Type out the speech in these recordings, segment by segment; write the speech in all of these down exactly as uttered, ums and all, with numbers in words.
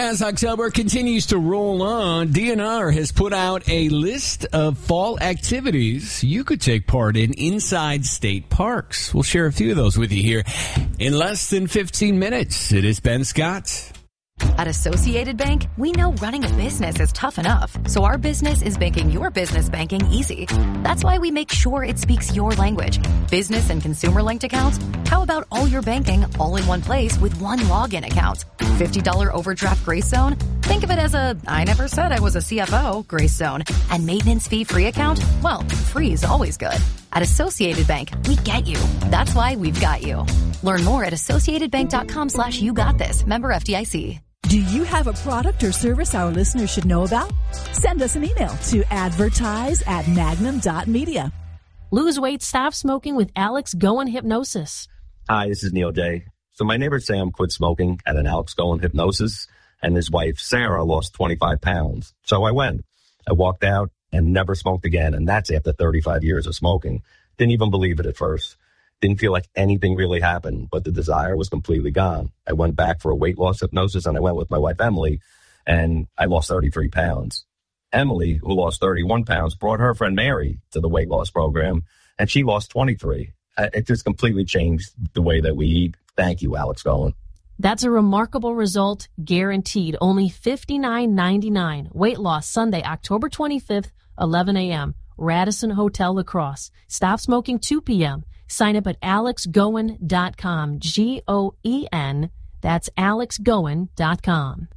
As October continues to roll on, D N R has put out a list of fall activities you could take part in inside state parks. We'll share a few of those with you here in less than fifteen minutes. It is Ben Scott. At Associated Bank, we know running a business is tough enough, so our business is making your business banking easy. That's why we make sure it speaks your language. Business and consumer linked accounts? How about all your banking all in one place with one login account? fifty dollars overdraft grace zone? Think of it as a I never said I was a C F O grace zone. And maintenance fee free account? Well, free is always good. At Associated Bank, we get you. That's why we've got you. Learn more at associatedbank.com slash you got this. Member F D I C. Do you have a product or service our listeners should know about? Send us an email to advertise at magnum dot media. Lose weight, stop smoking with Alex Goen Hypnosis. Hi, this is Neil Day. So my neighbor Sam quit smoking at an Alex Goen Hypnosis, and his wife Sarah lost twenty-five pounds. So I went. I walked out and never smoked again, and that's after thirty-five years of smoking. Didn't even believe it at first. Didn't feel like anything really happened, but the desire was completely gone. I went back for a weight loss hypnosis, and I went with my wife, Emily, and I lost thirty-three pounds. Emily, who lost thirty-one pounds, brought her friend Mary to the weight loss program, and she lost twenty-three. It just completely changed the way that we eat. Thank you, Alex Goen. That's a remarkable result, guaranteed. Only fifty-nine ninety-nine. Weight loss Sunday, October twenty-fifth, eleven a.m. Radisson Hotel La Crosse. Stop smoking two p.m. Sign up at alex goen dot com. G O E N. That's alex goen dot com.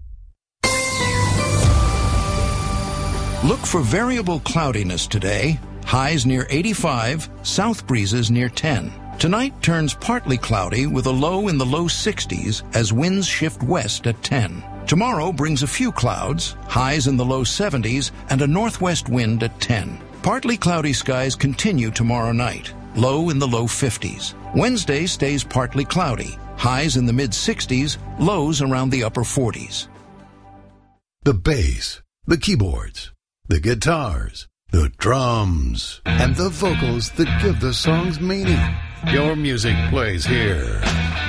Look for variable cloudiness today. Highs near eighty-five, south breezes near ten. Tonight turns partly cloudy with a low in the low sixties as winds shift west at ten. Tomorrow brings a few clouds, highs in the low seventies, and a northwest wind at ten. Partly cloudy skies continue tomorrow night. Low in the low fifties. Wednesday stays partly cloudy. Highs in the mid-sixties, lows around the upper forties. The bass, the keyboards, the guitars, the drums, and the vocals that give the songs meaning. Your music plays here.